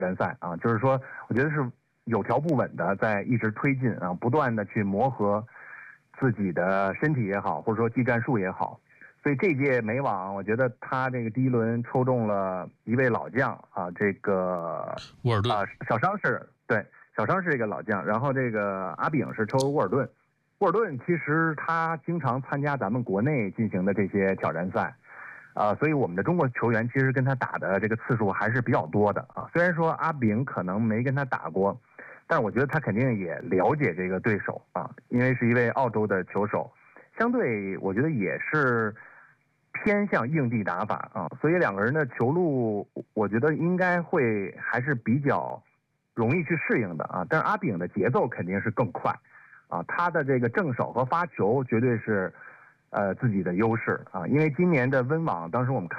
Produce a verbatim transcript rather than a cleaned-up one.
战赛啊，就是说，我觉得是有条不紊的在一直推进啊，不断的去磨合自己的身体也好，或者说技战术也好。所以这届美网，我觉得他这个第一轮抽中了一位老将啊，这个沃尔顿啊，小商是对，小商是一个老将，然后这个阿炳是抽沃尔顿。沃尔顿其实他经常参加咱们国内进行的这些挑战赛。啊，所以我们的中国球员其实跟他打的这个次数还是比较多的啊。虽然说阿炳可能没跟他打过，但是我觉得他肯定也了解这个对手啊，因为是一位澳洲的球手，相对我觉得也是偏向硬地打法啊，所以两个人的球路，我觉得应该会还是比较容易去适应的啊。但是阿炳的节奏肯定是更快啊，他的这个正手和发球绝对是。呃，自己的优势啊，因为今年的温网，当时我们看